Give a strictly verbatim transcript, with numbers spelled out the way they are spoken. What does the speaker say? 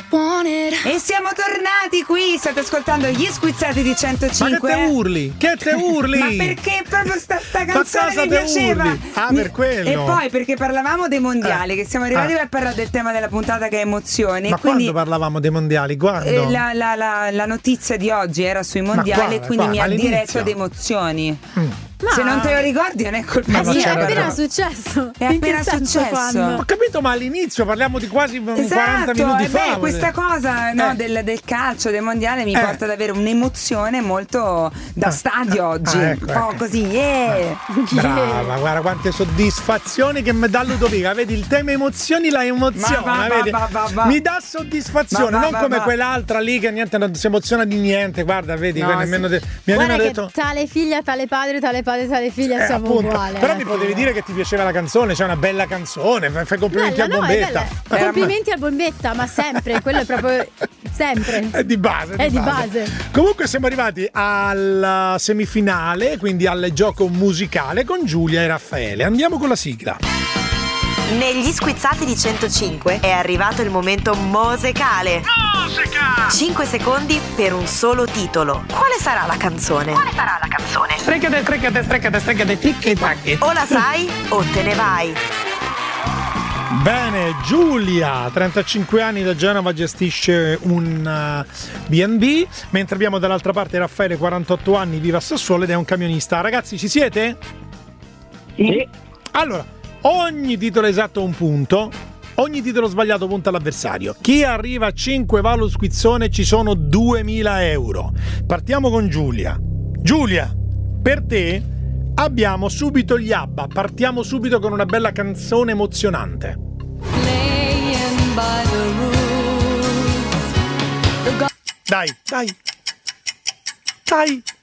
E siamo tornati qui, state ascoltando gli Squizzati di centocinque. Ma che te urli? Che te urli? Ma perché proprio sta, sta canzone mi piaceva? Urli? Ah, per quello. E poi perché parlavamo dei mondiali, eh. che siamo arrivati eh. per parlare del tema della puntata che è emozioni. Ma quindi, quando parlavamo dei mondiali? Quando? La, la, la, la notizia di oggi era sui mondiali e quindi qua, mi ha diretto ad emozioni. Mm. Ma... Se non te lo ricordi non è colpa mia. Sì, è appena successo. È appena successo. Ho capito, ma all'inizio parliamo di quasi esatto, quaranta minuti eh fa. Beh, questa cosa no, eh. del, del calcio, del mondiale mi eh. porta ad avere un'emozione molto da stadio ah, oggi. Ah, ecco, un po' ecco. così, yeah. Brava, yeah. Guarda quante soddisfazioni che mi dà Ludovica. Vedi il tema emozioni, la emozione. Va, va, vedi? Va, va, va. Mi dà soddisfazione, va, va, non va, come va. quell'altra lì che niente, non si emoziona di niente. Guarda, vedi, no, nemmeno sì. de- mi guarda hanno che detto tale figlia, tale padre, tale padre, tale figlia. Eh, siamo appunto. uguali. Però eh, mi potevi dire che ti piaceva la canzone, c'è una bella canzone, fai complimenti bella, a Bombetta. No, eh, complimenti a Bombetta, ma sempre, quello è proprio sempre. È di base. È di, di base. base. Comunque siamo arrivati alla semifinale, quindi al gioco musicale con Giulia e Raffaele. Andiamo con la sigla. Negli Squizzati di centocinque è arrivato il momento musicale. Musica! cinque secondi per un solo titolo. Quale sarà la canzone? Quale sarà la canzone? Strecate, strecate, strecate, strecate, ticchi tacchi. O la sai o te ne vai. Bene, Giulia, trentacinque anni, da Genova, gestisce un uh, B and B, mentre abbiamo dall'altra parte Raffaele, quarantotto anni, vive a Sassuolo ed è un camionista. Ragazzi, ci siete? Sì. Allora, ogni titolo esatto un punto, ogni titolo sbagliato punta all'avversario. Chi arriva a cinque va allo squizzone, ci sono duemila euro. Partiamo con Giulia. Giulia, per te abbiamo subito gli ABBA. Partiamo subito con una bella canzone emozionante. Dai, dai, dai.